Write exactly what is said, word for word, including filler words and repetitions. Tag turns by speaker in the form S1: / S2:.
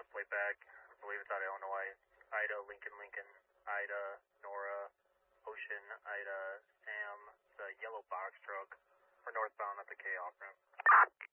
S1: plate back. I believe it's out of Illinois. Ida, Lincoln, Lincoln, Ida, Nora, Ocean, Ida, Sam, the yellow box truck. We're northbound at the K off ramp.